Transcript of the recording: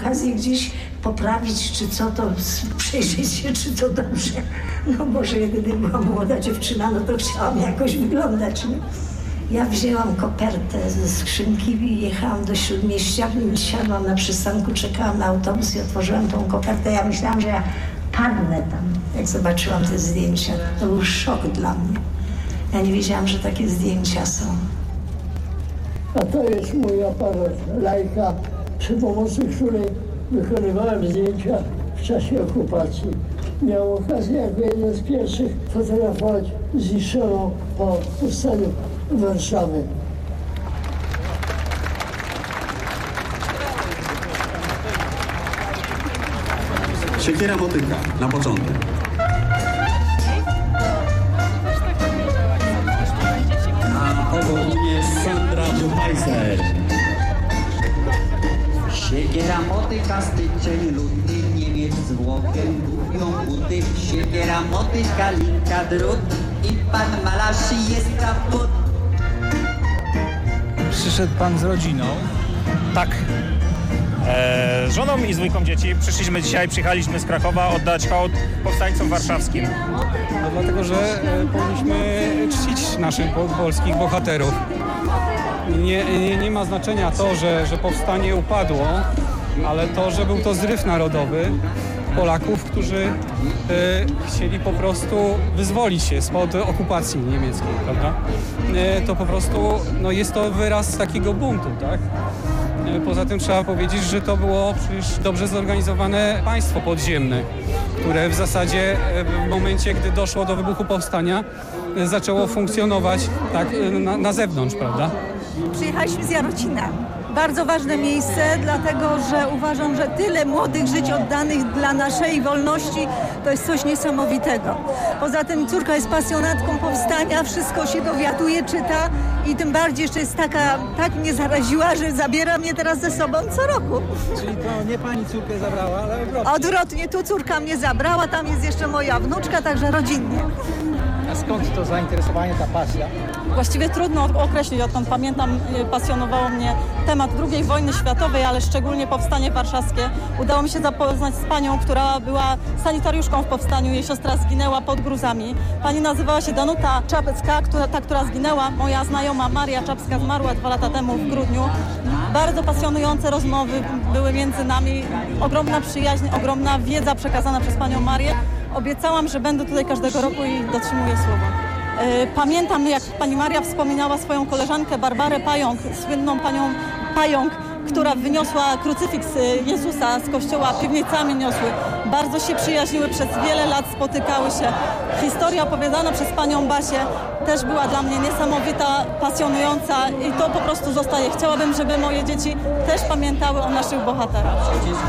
okazję gdzieś poprawić, czy co to, przejrzeć się, czy to dobrze. No może jedynie była młoda dziewczyna, no to chciałam jakoś wyglądać, nie? Ja wzięłam kopertę ze skrzynki i jechałam do Śródmieścia, siadłam na przystanku, czekałam na autobus i otworzyłam tą kopertę. Ja myślałam, że ja padnę tam, jak zobaczyłam te zdjęcia. To był szok dla mnie. Ja nie wiedziałam, że takie zdjęcia są. A to jest mój aparat Leica, przy pomocy której wykonywałem zdjęcia w czasie okupacji. Miałem okazję jako jeden z pierwszych fotografować zniszczoną po powstaniu Warszawy. Siekiera motyka na początek. A obok mnie Sandra Dziupajser. Siekiera motyka, styczeń, luty, Niemiec z Włochem kupią buty. Siekiera motyka, linka, drut i pan malarz jest kaput. Przyszedł pan z rodziną? Tak. Z żoną i z dwójką dzieci przyjechaliśmy z Krakowa oddać hołd powstańcom warszawskim. No dlatego, że powinniśmy czcić naszych polskich bohaterów. Nie ma znaczenia to, że powstanie upadło, ale to, że był to zryw narodowy Polaków, którzy chcieli po prostu wyzwolić się spod okupacji niemieckiej, prawda? To po prostu jest to wyraz takiego buntu, tak? Poza tym trzeba powiedzieć, że to było przecież dobrze zorganizowane państwo podziemne, które w zasadzie w momencie, gdy doszło do wybuchu powstania, zaczęło funkcjonować tak na zewnątrz, prawda? Przyjechaliśmy z Jarocina. Bardzo ważne miejsce, dlatego że uważam, że tyle młodych żyć oddanych dla naszej wolności to jest coś niesamowitego. Poza tym córka jest pasjonatką powstania, wszystko się dowiaduje, czyta i tym bardziej jeszcze jest tak mnie zaraziła, że zabiera mnie teraz ze sobą co roku. Czyli to nie pani córkę zabrała, ale odwrotnie. Odwrotnie, tu córka mnie zabrała, tam jest jeszcze moja wnuczka, także rodzinnie. A skąd to zainteresowanie, ta pasja? Właściwie trudno określić, odkąd pamiętam, pasjonowało mnie temat II wojny światowej, ale szczególnie powstanie warszawskie. Udało mi się zapoznać z panią, która była sanitariuszką w powstaniu. Jej siostra zginęła pod Gruzami. Pani nazywała się Danuta Czapecka, która zginęła. Moja znajoma Maria Czapska zmarła 2 lata temu w grudniu. Bardzo pasjonujące rozmowy były między nami. Ogromna przyjaźń, ogromna wiedza przekazana przez panią Marię. Obiecałam, że będę tutaj każdego roku i dotrzymuję słowa. Pamiętam, jak pani Maria wspominała swoją koleżankę Barbarę Pająk, słynną panią Pająk, która wyniosła krucyfiks Jezusa z kościoła, piwnicami niosły. Bardzo się przyjaźniły, przez wiele lat spotykały się. Historia opowiadana przez panią Basię też była dla mnie niesamowita, pasjonująca i to po prostu zostaje. Chciałabym, żeby moje dzieci też pamiętały o naszych bohaterach.